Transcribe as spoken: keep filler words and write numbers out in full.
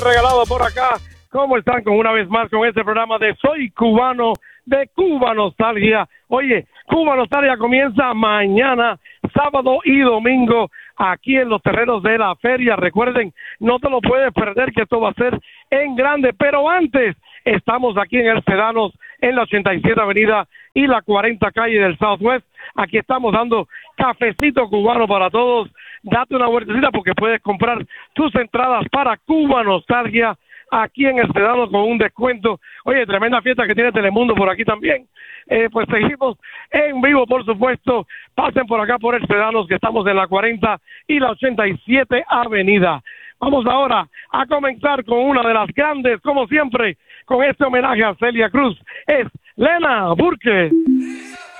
Regalado por acá. ¿Cómo están con una vez más con este programa de Soy Cubano, de Cuba Nostalgia? Oye, Cuba Nostalgia comienza mañana, sábado y domingo, aquí en los terrenos de la feria. Recuerden, no te lo puedes perder, que esto va a ser en grande. Pero antes, estamos aquí en El Sedanos, en la ochenta y siete Avenida y la cuarenta Calle del Southwest. Aquí estamos dando cafecito cubano para todos. Date una vueltecita porque puedes comprar tus entradas para Cuba Nostalgia aquí en El Sedano con un descuento. Oye, tremenda fiesta que tiene Telemundo por aquí también. Eh, pues seguimos en vivo, por supuesto. Pasen por acá por El Sedano, que estamos en la cuarenta y la ochenta y siete Avenida. Vamos ahora a comenzar con una de las grandes, como siempre, con este homenaje a Celia Cruz. Es Lena Burke.